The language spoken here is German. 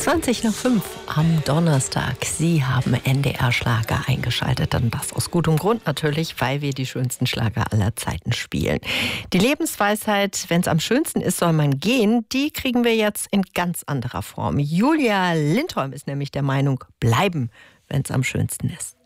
20 nach 5 am Donnerstag. Sie haben NDR-Schlager eingeschaltet. Und das aus gutem Grund natürlich, weil wir die schönsten Schlager aller Zeiten spielen. Die Lebensweisheit, wenn es am schönsten ist, soll man gehen, die kriegen wir jetzt in ganz anderer Form. Julia Lindholm ist nämlich der Meinung, bleiben, wenn es am schönsten ist.